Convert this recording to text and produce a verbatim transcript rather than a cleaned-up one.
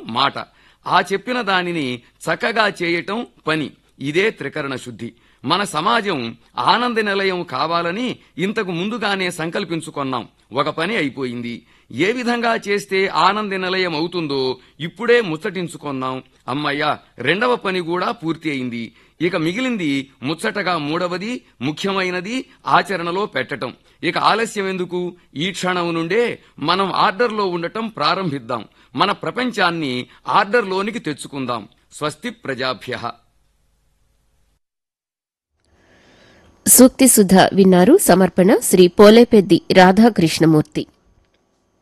మాట. ఆ చెప్పిన దానిని చక్కగా చేయటం పని. ఇదే త్రికరణ శుద్ధి. మన సమాజం ఆనంద నిలయం కావాలని ఇంతకు ముందుగానే సంకల్పించుకున్నాం. ఒక పని అయిపోయింది. ఏ విధంగా చేస్తే ఆనంద నిలయం అవుతుందో ఇప్పుడే ముచ్చటించుకున్నాం. అమ్మయ్య, రెండవ పని కూడా పూర్తి అయింది. ఇక మిగిలింది ముచ్చటగా మూడవది, ముఖ్యమైనది ఆచరణలో పెట్టటం. ఇక ఆలస్యం ఎందుకు? ఈ క్షణం నుండే మనం ఆర్డర్లో ఉండటం ప్రారంభిద్దాం. మన ప్రపంచాన్ని ఆర్డర్లోనికి తెచ్చుకుందాం. స్వస్తి ప్రజాభ్యః. సూక్తి సుధ విన్నారు. సమర్పణ శ్రీ పోలేపెద్ది రాధాకృష్ణమూర్తి.